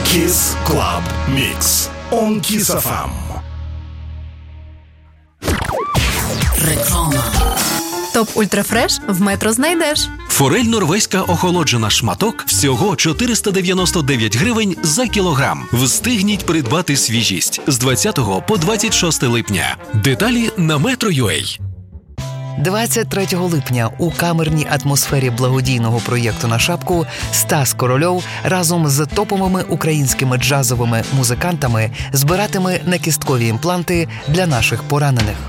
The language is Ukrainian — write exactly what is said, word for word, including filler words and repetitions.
Kiss Club Mix on Kiss еф ем. Реклама. Топ Ультрафреш в Метро знайдеш. Форель норвезька охолоджена шматок всього чотириста дев'яносто дев'ять гривень за кілограм. Встигніть придбати свіжість з двадцятого по двадцять шосте липня. Деталі на Metro.ua. двадцять третього липня у камерній атмосфері благодійного проєкту «На шапку» Стас Корольов разом з топовими українськими джазовими музикантами збиратиме некісткові імпланти для наших поранених.